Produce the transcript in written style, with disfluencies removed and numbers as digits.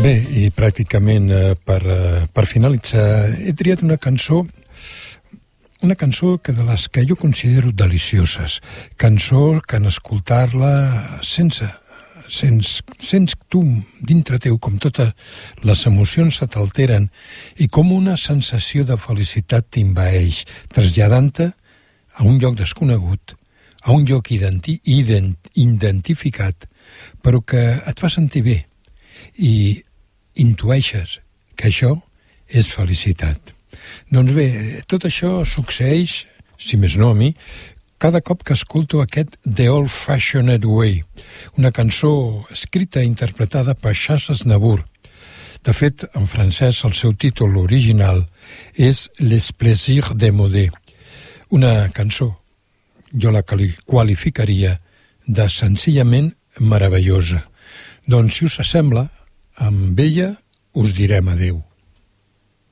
Bé, i pràcticament per finalitzar, he triat una cançó que de les que jo considero delicioses. Cançó que en escoltar-la sents tu dintre teu com totes les emocions se t'alteren i com una sensació de felicitat t'invaeix, traslladant-te a un lloc desconegut, a un lloc identificat, però que et fa sentir bé i intueixes que això és felicitat. Doncs bé, tot això succeeix, si més no a mi, cada cop que escolto aquest The Old Fashioned Way, una cançó escrita i interpretada per Charles Aznavour. De fet, en francès el seu títol original és Les Plaisirs démodés, una cançó, jo la qualificaria de senzillament meravellosa. Doncs, si us sembla, amb ella us direm adeu.